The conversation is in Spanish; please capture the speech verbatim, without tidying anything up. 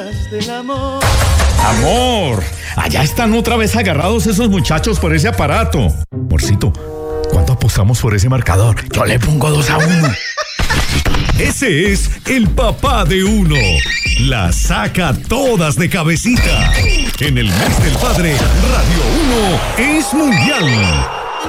Del amor. Amor, allá están otra vez agarrados esos muchachos por ese aparato. Amorcito, ¿cuánto apostamos por ese marcador? Yo le pongo dos a uno. Ese es el papá de uno. La saca todas de cabecita. En el mes del padre, Radio uno es mundial.